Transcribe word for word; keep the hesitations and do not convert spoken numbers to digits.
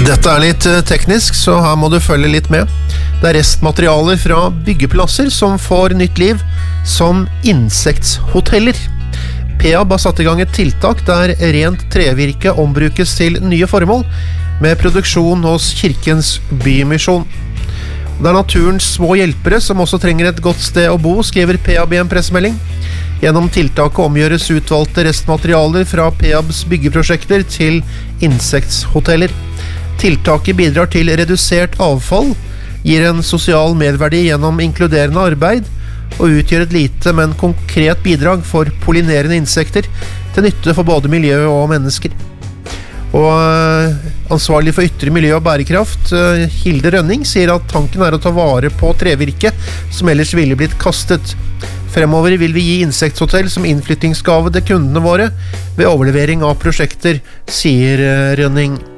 Dette er litt teknisk, så her må du følge litt med. Det er restmaterialer fra byggeplasser som får nytt liv som insektshoteller. Peab har satt i gang et tiltak der rent trevirke ombrukes til nye formål, med produksjon hos Kirkens Bymisjon. Det er naturens små hjelpere som også trenger et godt sted å bo, skriver Peab i en pressemelding. Gjennom tiltaket omgjøres utvalgte restmaterialer fra Peabs byggeprosjekter til insektshoteller. Tiltaket bidrar til redusert avfall, gir en sosial medverdi gjennom inkluderende arbeid og utgjør et lite, men konkret bidrag for pollinerende insekter til nytte for både miljø og mennesker. Og ansvarlig for ytre miljø og bærekraft, Hilde Rønning, sier at tanken er å ta vare på trevirke som ellers ville blitt kastet. Fremover vil vi gi insektshotell som innflyttingsgave til kundene våre ved overlevering av prosjekter, sier Rønning.